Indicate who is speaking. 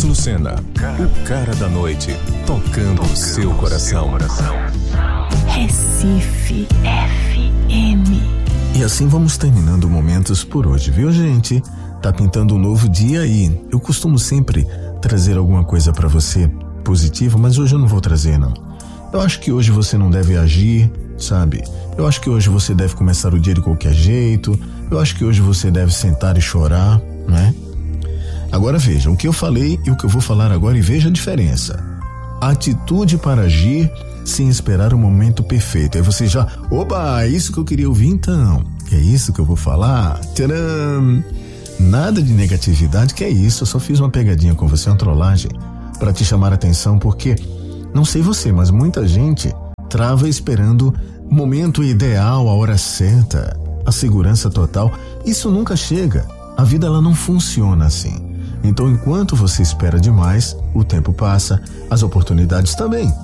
Speaker 1: Lucena, o cara da noite, tocando o seu coração.
Speaker 2: Recife FM.
Speaker 3: E assim vamos terminando momentos por hoje, viu, gente? Tá pintando um novo dia aí. Eu costumo sempre trazer alguma coisa pra você positiva, mas hoje eu não vou trazer, não. Eu acho que hoje você não deve agir, sabe? Eu acho que hoje você deve começar o dia de qualquer jeito. Eu acho que hoje você deve sentar e chorar, né? Agora veja, o que eu falei e o que eu vou falar agora, e veja a diferença. Atitude para agir sem esperar o momento perfeito. Aí você já, oba, é isso que eu queria ouvir então. É isso que eu vou falar? Tcharam! Nada de negatividade, que é isso, eu só fiz uma pegadinha com você, uma trollagem, para te chamar a atenção, porque, não sei você, mas muita gente trava esperando o momento ideal, a hora certa, a segurança total. Isso nunca chega. A vida, ela não funciona assim. Então, enquanto você espera demais, o tempo passa, as oportunidades também.